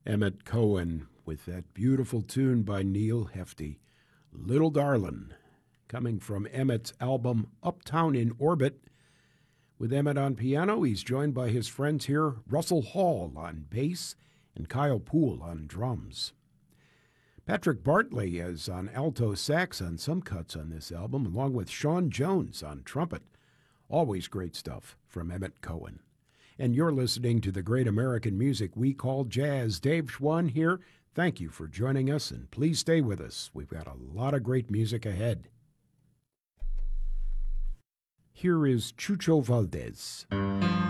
Emmett Cohen with that beautiful tune by Neil Hefti, Little Darlin', coming from Emmett's album Uptown in Orbit. With Emmett on piano, he's joined by his friends here, Russell Hall on bass and Kyle Poole on drums. Patrick Bartley is on alto sax on some cuts on this album, along with Sean Jones on trumpet. Always great stuff from Emmett Cohen. And you're listening to the great American music we call jazz. Dave Schwann here. Thank you for joining us, and please stay with us. We've got a lot of great music ahead. Here is Chucho Valdez.